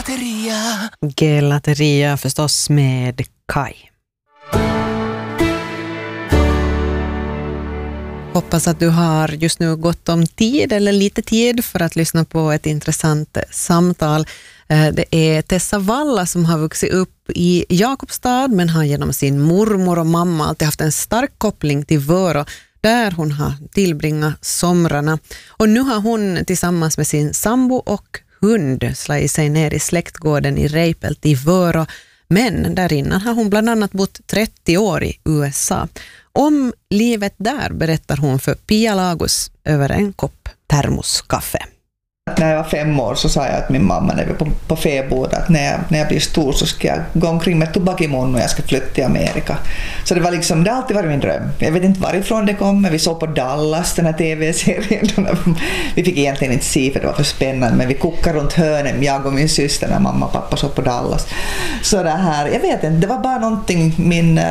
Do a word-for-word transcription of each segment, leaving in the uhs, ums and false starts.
Gelateria. Gelateria förstås med Kai. Hoppas att du har just nu gott om tid eller lite tid för att lyssna på ett intressant samtal. Det är Tessa Valla som har vuxit upp i Jakobstad men har genom sin mormor och mamma alltid haft en stark koppling till Vörå där hon har tillbringat somrarna. Och nu har hon tillsammans med sin sambo och hund slagit sig ner i släktgården i Reipelt i Vörå. Men där innan har hon bland annat bott trettio år i U S A. Om livet där berättar hon för Pia Lagos över en kopp termoskaffe. När jag var fem år så sa jag att min mamma när vi var på, på fäbod att när jag, när jag blir stor så ska jag gå omkring med tobak i munnen och jag ska flytta till Amerika. Så det var liksom, det har alltid varit min dröm. Jag vet inte varifrån det kom, men vi såg på Dallas, den här tv-serien. Vi fick egentligen inte se för det var för spännande, men vi kokade runt hörnen, jag och min syster när mamma och pappa såg på Dallas. Så det här, jag vet inte, det var bara någonting, min,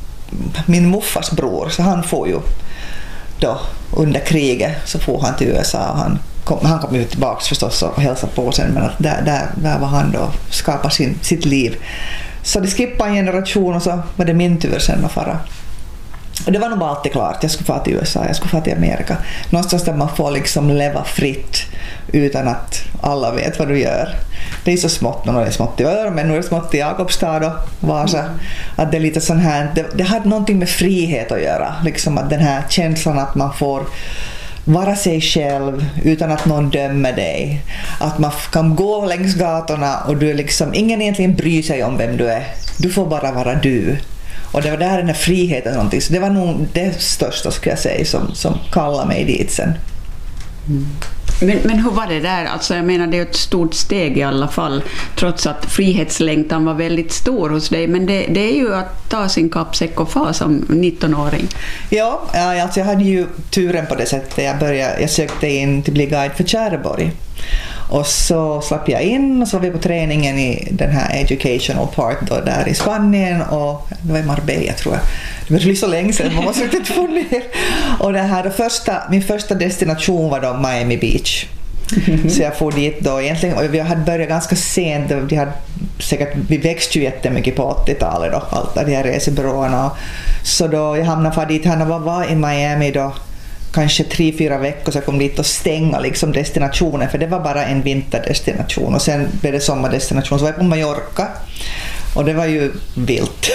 min muffars bror, så han får ju då under kriget så får han till U S A och han Kom, han kom ut tillbaka förstås och hälsade på sen, men att där, där, där var han då skapade sin, sitt liv. Så det skippade en generation och så var det min tur sen att fara. Och det var nog bara alltid klart, jag skulle fara till U S A, jag skulle fara till Amerika. Någonstans där man får liksom leva fritt utan att alla vet vad du gör. Det är så smått, nu är det smått i Vörå, men nu är det smått i Jakobstad och Vasa. Mm. Att det är lite sån här, det, det hade någonting med frihet att göra. Liksom att den här känslan att man får vara sig själv utan att någon dömer dig. Att man kan gå längs gatorna och du är liksom, ingen egentligen bryr sig om vem du är. Du får bara vara du. Och det var där den här friheten någonting. Så det var nog det största, skulle jag säga, som, som kallade mig dit sen. Mm. Men, men hur var det där? Alltså jag menar, det är ett stort steg i alla fall, trots att frihetslängtan var väldigt stor hos dig. Men det, det är ju att ta sin kappsäck och fara som nittonåring. Ja, alltså jag hade ju turen på det sättet. Jag, började, jag sökte in till bli guide för Tjäreborg. Och så slapp jag in och så var vi på träningen i den här educational part då, där i Spanien och det var i Marbella tror jag. Det var så länge sedan, man måste inte få ner. Och det här, första, min första destination var då Miami Beach. Mm-hmm. Så jag får dit då egentligen, och vi hade börjat ganska sent, vi, hade säkert, vi växte ju jättemycket på åttiotalet då, allt de här resebyråerna. Så då jag hamnade för dit, han var, var i Miami då kanske tre, fyra veckor, så jag kom dit och stänga liksom destinationen, för det var bara en vinterdestination och sen blev det sommardestination, så var jag på Mallorca och det var ju vilt.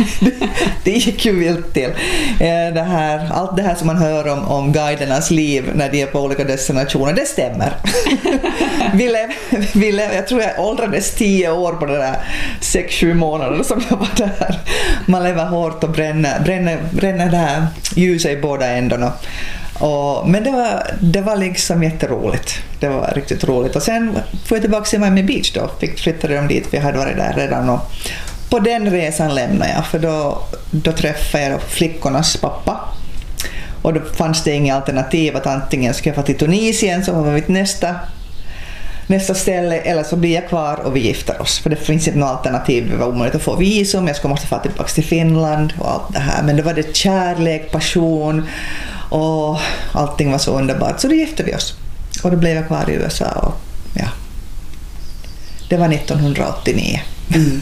Det gick ju vilt till. Det här, allt det här som man hör om, om guidernas liv när de är på olika destinationer, det stämmer. vi lev, vi lev, jag tror jag åldrades tio år på det där sex, sju månader som jag var där. Man lever hårt och bränner, bränner, bränner det här ljuset i båda ändarna. Och, men det var, det var liksom jätteroligt. Det var riktigt roligt. Och sen får jag tillbaka till Miami Beach då. Fick flyttade de dit, vi hade varit där redan. Och på den resan lämnade jag, för då, då träffade jag flickornas pappa. Och då fanns det inga alternativ att antingen ska jag få till Tunisien, så var mitt nästa, nästa ställe, eller så blir jag kvar och vi gifter oss. För det finns inte något alternativ, det var omöjligt att få visum, jag skulle måste få tillbaka till Finland och allt det här. Men det var det kärlek, passion och allting var så underbart. Så då gifte vi oss. Och då blev jag kvar i U S A och ja. Det var nittonhundraåttionio. Mm.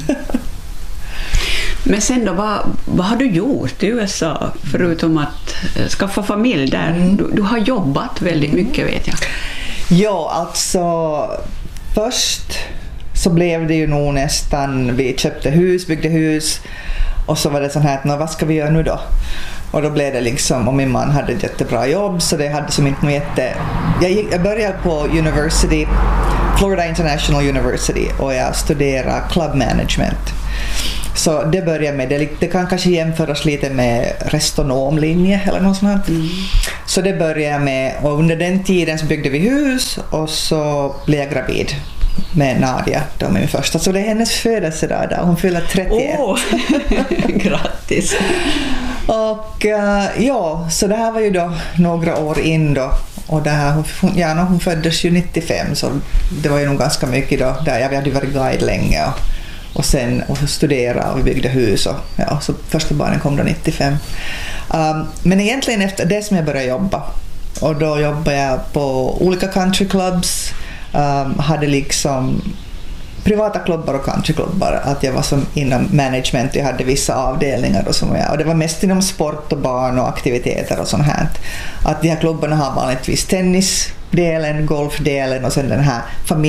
Men sen då, vad, vad har du gjort i U S A förutom att skaffa familj där? Mm. Du, du har jobbat väldigt mycket, vet jag. Ja, alltså först så blev det ju nog nästan, vi köpte hus, byggde hus och så var det sån här att, vad ska vi göra nu då? Och då blev det liksom, och min man hade ett jättebra jobb, så det hade som inte något jätte... Jag, gick, jag började på University, Florida International University, och jag studerade club management. Så det började med, det, det kan kanske jämföras lite med restonomlinje eller något sånt. Mm. Så det började jag med, och under den tiden så byggde vi hus och så blev jag gravid med Nadia, då med min första. Så det är hennes födelsedag där, hon fyller trettioett. Åh, grattis! Och uh, ja, så det här var ju då några år in då. Och det här, hon, ja, hon föddes ju nittiofem, så det var ju nog ganska mycket då. Där jag hade ju varit guide länge och, och sen och studera och vi byggde hus. Och, ja, så första barnen kom då nittiofem. Um, men egentligen efter det som jag började jobba. Och då jobbade jag på olika country clubs. Um, hade liksom privata klubbar och countryklubbar, att jag var som inom management, jag hade vissa avdelningar och, som jag, och det var mest inom sport och barn och aktiviteter och sånt här. Att de här klubbarna har vanligtvis tennisdelen, golfdelen och sen den här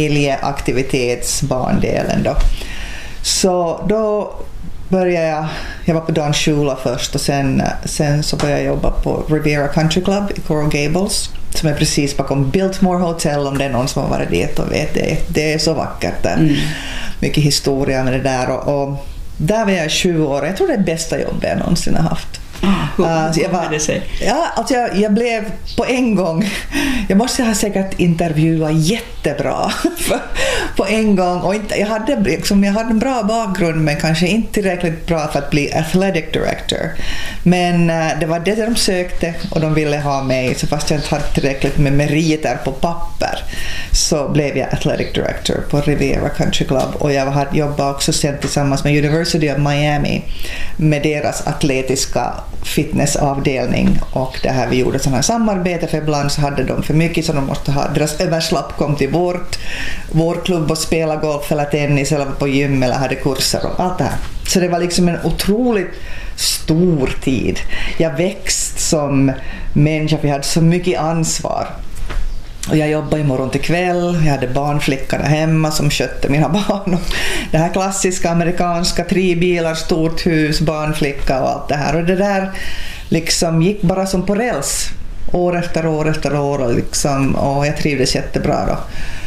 familjeaktivitetsbarndelen då. Så då började jag, jag var på Don Shula först och sen, sen så började jag jobba på Riviera Country Club i Coral Gables som är precis bakom Biltmore Hotel, om det är någon som har varit dit och vet det. Det är så vackert där. Mm. Mycket historia med det där och, och där var jag tjugo år. Jag tror det är bästa jobbet jag någonsin har haft. Hur uh, jag var, det sig? Ja, alltså jag, jag blev på en gång, jag måste ha säkert intervjua jättebra på en gång och inte, jag, hade, liksom, jag hade en bra bakgrund men kanske inte tillräckligt bra för att bli athletic director, men uh, det var det de sökte och de ville ha mig, så fast jag inte hade tillräckligt med meriter på papper så blev jag athletic director på Riviera Country Club och jag hade jobbat också sen tillsammans med University of Miami med deras atletiska fitnessavdelning och det här vi gjorde sådana här samarbete, för ibland så hade de för mycket så de måste ha, deras överslapp kom till vårt, vår klubb och spela golf eller tennis eller på gym eller hade kurser och allt det här. Så det var liksom en otroligt stor tid. Jag växt som människa, för jag hade så mycket ansvar. Och jag jobbade imorgon till kväll, jag hade barnflickor där hemma som skötte mina barn. Och det här klassiska amerikanska, tre bilar, stort hus, barnflicka och allt det här. Och det där liksom gick bara som på räls, år efter år efter år. Och, liksom, och jag trivdes jättebra då.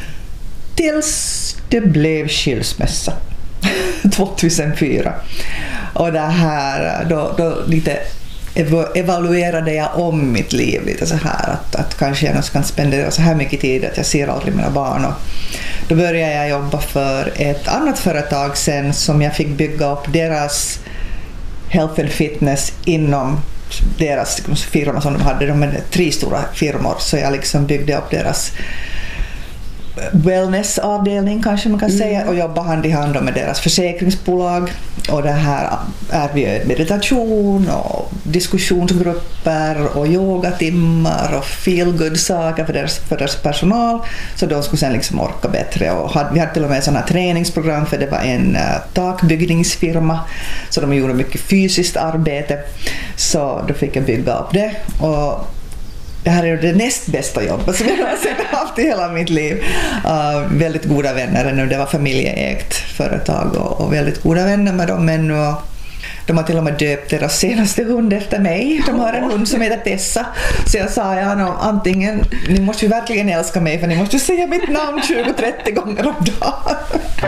Tills det blev skilsmässa tjugohundrafyra. Och det här, då, då lite... evaluerade jag om mitt liv lite så här att, att kanske jag kan spendera så här mycket tid att jag ser aldrig mina barn, och då började jag jobba för ett annat företag sen som jag fick bygga upp deras health and fitness inom deras firma som de hade, de hade tre stora firmor, så jag liksom byggde upp deras wellnessavdelning kanske man kan mm. säga, och jobba hand i hand med deras försäkringsbolag, och det här erbjöd meditation och diskussionsgrupper och yogatimmar och feel good saker för deras, för deras personal, så de skulle sen liksom orka bättre. Och hade, vi hade till och med sådana träningsprogram, för det var en uh, takbyggningsfirma, så de gjorde mycket fysiskt arbete, så då fick jag bygga upp det. Och det här är det näst bästa jobbet som jag har haft i hela mitt liv. Uh, väldigt goda vänner nu. Det var familjeägt företag och, och väldigt goda vänner med dem ännu. Och de har till och med döpt deras senaste hund efter mig. De har en hund som heter Tessa. Så jag sa, ja, no, antingen, ni måste ju verkligen älska mig, för ni måste säga mitt namn tjugo trettio gånger om dagen.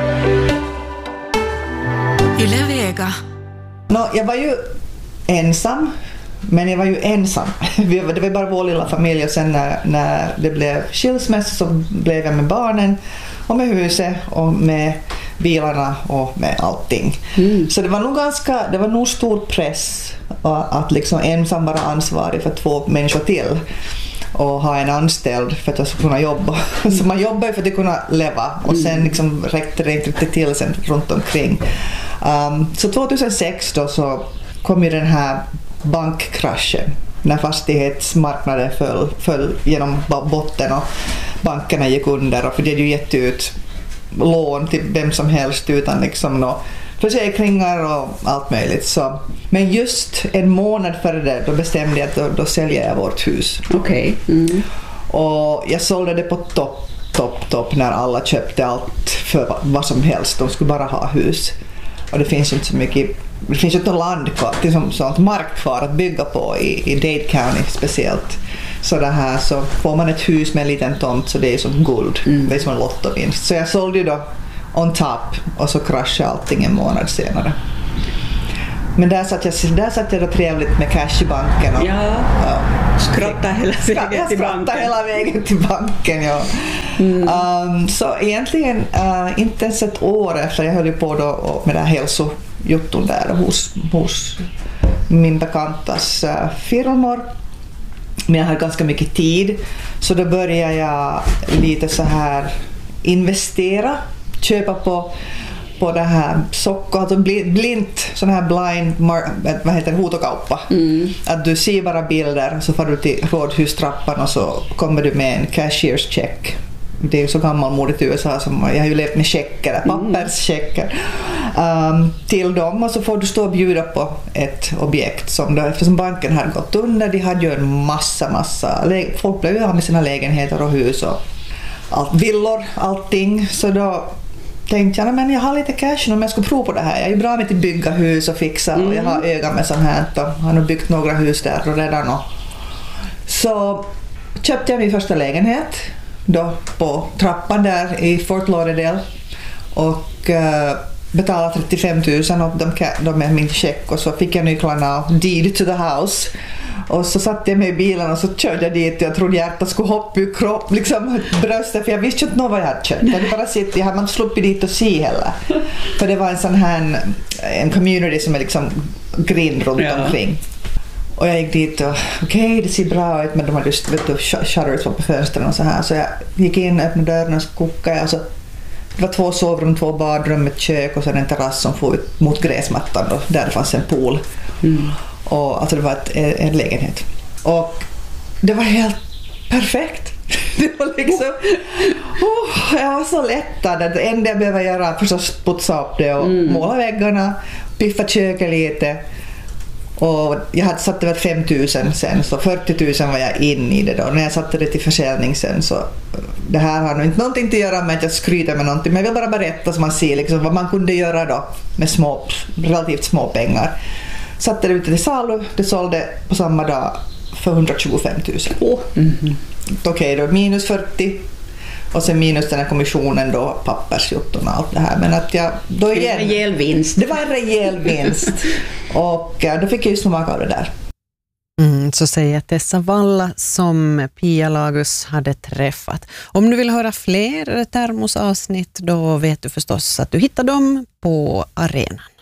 Yle Vega. No, jag var ju ensam. Men jag var ju ensam. Det var bara vår lilla familj, och sen när, när det blev skilsmässa så blev jag med barnen och med huset och med bilarna och med allting. Mm. Så det var nog ganska, det var nog stor press att liksom ensam vara ansvarig för två människor till och ha en anställd för att jag skulle kunna jobba. Så man jobbar ju för att kunna leva, och sen liksom räckte det inte till sen runt omkring. Um, så tjugohundrasex då så kom ju den här bankkraschen, när fastighetsmarknaden föll, föll genom botten och bankerna gick under, och för det hade ju gett ut lån till vem som helst utan liksom nå försäkringar och allt möjligt. Så, men just en månad före det då bestämde jag att då, då säljer jag vårt hus. Okej. Okay. Mm. Och jag sålde det på topp, topp, topp när alla köpte allt för vad som helst. De skulle bara ha hus. Och det finns inte så mycket, det finns ju inte land kvar, det är som sånt mark kvar att bygga på i, i Dade County speciellt. Så det här, så får man ett hus med en liten tomt, så det är som guld, mm. det är som en lottovinst. Så jag sålde ju då on top, och så kraschade allting en månad senare. Men där satt jag, där satt jag då trevligt med cash i banken. Och, ja, ja. Skratta hela vägen till banken. Skratta hela vägen till banken, ja. Mm. Um, så egentligen uh, inte ens ett år efter jag höll på då med det här hälsojutton där hos, hos min bekantas uh, firmor. Men jag hade ganska mycket tid, så då började jag lite så här investera, köpa på på det här socker, alltså blint, sån här blind, vad heter det, hotokauppa. Mm. Att du ser bara bilder, så får du till rådhustrappan och så kommer du med en cashier's check det är ju så gammalmodigt i U S A som jag har ju levt med checker, papperschecker um, till dem, och så får du stå och bjuda på ett objekt som då, eftersom banken har gått under, de hade ju en massa massa, folk blev ju av med sina lägenheter och hus och allt, villor, allting, så då tänkte jag, men jag har lite cash om jag ska prova på det här. Jag är ju bra med att bygga hus och fixa mm. och jag har ögon med sånt här och har nog byggt några hus där och redan. Och så köpte jag min första lägenhet då på trappan där i Fort Lauderdale och uh, betalade trettiofem tusen och de, de med min check, och så fick jag nycklarna och deed to the house. Och så satt jag med i bilen och så körde jag dit och jag trodde hjärtat skulle hoppa ur kropp, liksom bröstet, för jag visste inte vad jag hade köpt. Jag hade bara sett, jag hade inte sluppit dit och se heller. För det var en sån här en community som är liksom grind runt ja. omkring. Och jag gick dit och okej, okay, det ser bra ut, men de hade just, vet du, shutters på fönstren och så här. Så jag gick in, öppnade dörren och så kokade jag. Och så, det var två sovrum, två badrum, ett kök och så en terrass som får ut mot gräsmattan då, där fanns en pool. Mm. Och alltså det var ett, en lägenhet. Och det var helt perfekt. Det var liksom oh, jag var så lättad. Det enda jag behöver göra är förstås putsa upp det och mm. måla väggarna, piffa köket lite. Och jag hade satt det fem tusen sen, så fyrtio tusen var jag in i det då. När jag satte det till försäljning sen, så det här har nog inte någonting att göra med att jag skryter med någonting, men jag vill bara berätta så man ser liksom vad man kunde göra då med små, relativt små pengar. Satte det ute till salu, det sålde på samma dag för hundratjugofem tusen. Oh. Mm-hmm. Okej, okay, då minus fyrtio och sen minus den här kommissionen då, pappersjutton och allt det här. Men att jag, då igen, en rejäl vinst. Det var en rejäl vinst. Och då fick jag ju smaka av det där. Mm, så säger Tessa Walla som Pia Lagus hade träffat. Om du vill höra fler Termos avsnitt, då vet du förstås att du hittar dem på arenan.